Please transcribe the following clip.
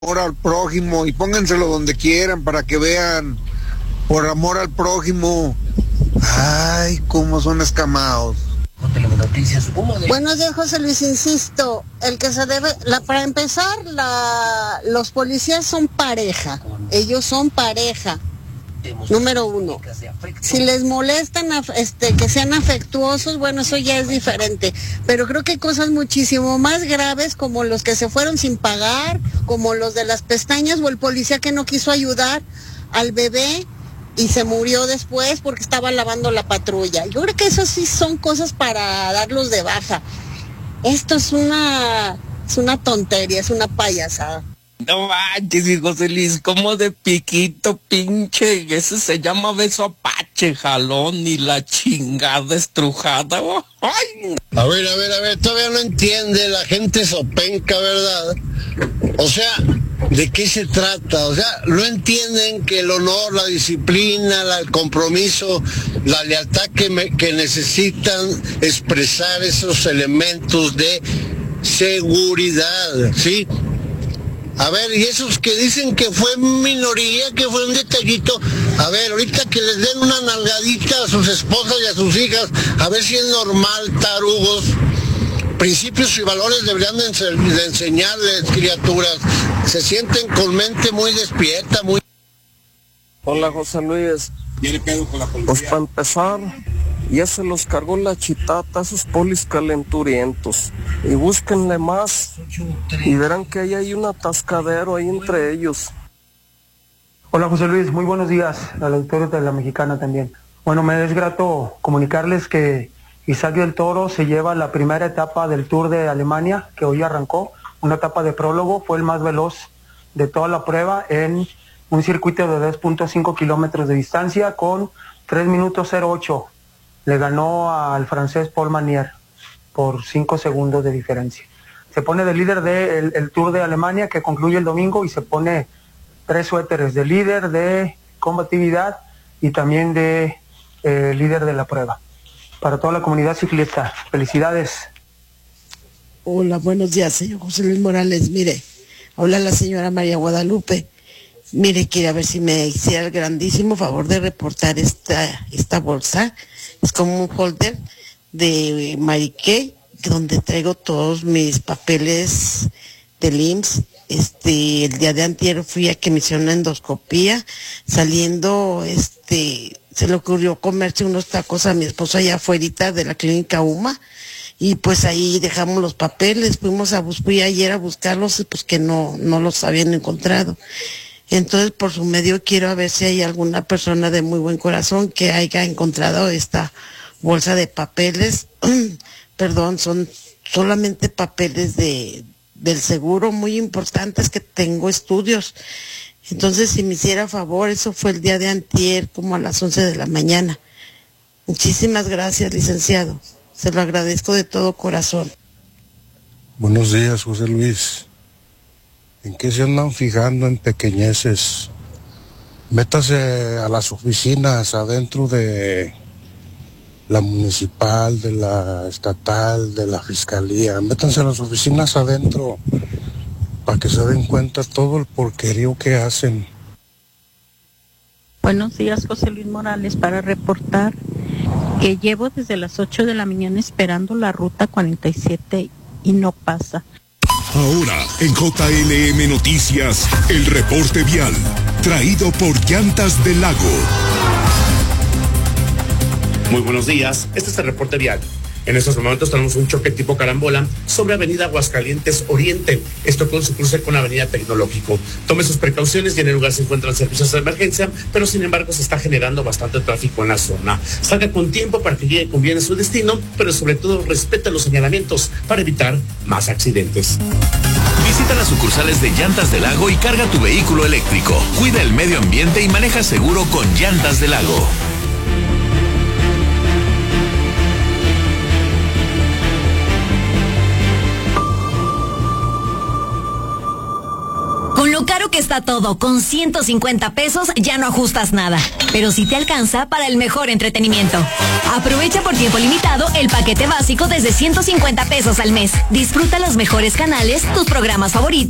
amor al prójimo y pónganselo donde quieran para que vean, por amor al prójimo. Ay, cómo son escamados. Buenos días, José Luis, insisto, el que se debe, para empezar, los policías son pareja, ellos son pareja, número uno. Si les molestan que sean afectuosos, bueno, eso ya es diferente, pero creo que hay cosas muchísimo más graves, como los que se fueron sin pagar, como los de las pestañas, o el policía que no quiso ayudar al bebé y se murió después porque estaba lavando la patrulla. Yo creo que eso sí son cosas para darlos de baja. Esto es una tontería, es una payasada. No manches, José Luis, como de piquito, pinche, eso se llama beso apache, jalón y la chingada estrujada. Ay. A ver, todavía no entiende la gente sopenca, ¿verdad? O sea, ¿de qué se trata? O sea, no entienden que el honor, la disciplina, el compromiso, la lealtad que necesitan expresar esos elementos de seguridad, ¿sí? A ver, y esos que dicen que fue minoría, que fue un detallito, a ver, ahorita que les den una nalgadita a sus esposas y a sus hijas, a ver si es normal, tarugos. Principios y valores deberían de enseñarles, criaturas. Se sienten con mente muy despierta, muy... Hola, José Luis. Pues para empezar, ya se los cargó la chitata, esos polis calenturientos. Y búsquenle más y verán que ahí hay un atascadero ahí entre ellos. Hola, José Luis, muy buenos días al auditorio de La Mexicana también. Bueno, me es grato comunicarles que Isaac del Toro se lleva la primera etapa del Tour de Alemania, que hoy arrancó, una etapa de prólogo, fue el más veloz de toda la prueba en un circuito de 2.5 kilómetros de distancia con 3 minutos 08. Le ganó al francés Paul Manier por 5 segundos de diferencia. Se pone de líder del Tour de Alemania, que concluye el domingo, y se pone 3 suéteres de líder de combatividad y también de líder de la prueba. Para toda la comunidad ciclista, felicidades. Hola, buenos días, señor José Luis Morales. Mire, habla la señora María Guadalupe. Mire, quería ver si me hiciera el grandísimo favor de reportar esta bolsa. Es como un holder de Mary Kay, donde traigo todos mis papeles del IMSS. El día de antier fui a que me hicieron una endoscopía. Saliendo, se le ocurrió comerse unos tacos a mi esposo allá afuera de la clínica UMA. Y pues ahí dejamos los papeles, fui ayer a buscarlos, pues que no los habían encontrado. Entonces, por su medio, quiero ver si hay alguna persona de muy buen corazón que haya encontrado esta bolsa de papeles. Perdón, son solamente papeles del seguro muy importantes, que tengo estudios. Entonces, si me hiciera favor, eso fue el día de antier, como a las 11 de la mañana. Muchísimas gracias, licenciado. Se lo agradezco de todo corazón. Buenos días, José Luis. ¿En qué se andan fijando en pequeñeces? Métase a las oficinas adentro de la municipal, de la estatal, de la fiscalía. Métanse a las oficinas adentro para que se den cuenta todo el porquerío que hacen. Buenos días, José Luis Morales, para reportar que llevo desde las 8 de la mañana esperando la ruta 47 y no pasa. Ahora, en JLM Noticias, el reporte vial, traído por Llantas del Lago. Muy buenos días, este es el reporte vial. En estos momentos tenemos un choque tipo carambola sobre Avenida Aguascalientes Oriente, esto con su cruce con Avenida Tecnológico. Tome sus precauciones y en el lugar se encuentran servicios de emergencia, pero sin embargo se está generando bastante tráfico en la zona. Salga con tiempo para que llegue con bien a su destino, pero sobre todo respete los señalamientos para evitar más accidentes. Visita las sucursales de Llantas del Lago y carga tu vehículo eléctrico. Cuida el medio ambiente y maneja seguro con Llantas del Lago. Con lo caro que está todo, con 150 pesos ya no ajustas nada. Pero sí te alcanza para el mejor entretenimiento. Aprovecha por tiempo limitado el paquete básico desde 150 pesos al mes. Disfruta los mejores canales, tus programas favoritos